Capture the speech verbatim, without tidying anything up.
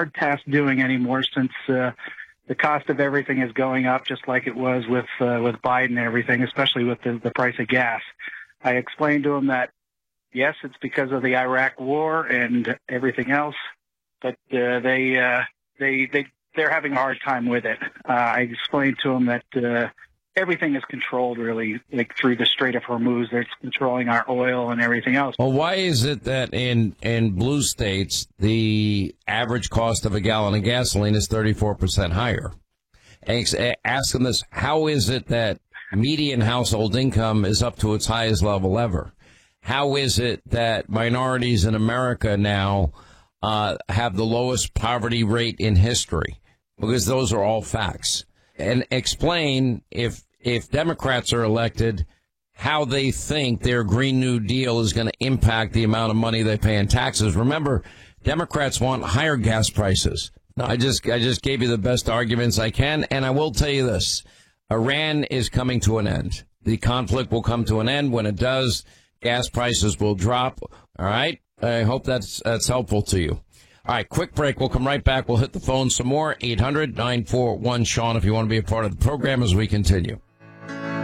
hard task doing anymore since uh, the cost of everything is going up, just like it was with uh, with Biden and everything, especially with the, the price of gas. I explained to him that, yes, it's because of the Iraq war and everything else, but uh, they, uh, they, they, they're having a hard time with it. Uh, I explained to them that uh, everything is controlled, really, like through the Strait of Hormuz. It's controlling our oil and everything else. Well, why is it that in, in blue states, the average cost of a gallon of gasoline is thirty-four percent higher? Ask them this, how is it that median household income is up to its highest level ever? How is it that minorities in America now uh, have the lowest poverty rate in history? Because those are all facts. And explain, if if Democrats are elected, how they think their Green New Deal is going to impact the amount of money they pay in taxes. Remember, Democrats want higher gas prices. I just I just gave you the best arguments I can, and I will tell you this. Iran is coming to an end. The conflict will come to an end. When it does, gas prices will drop. All right? I hope that's that's helpful to you. All right, quick break. We'll come right back. We'll hit the phone some more. eight hundred nine four one Sean if you want to be a part of the program as we continue.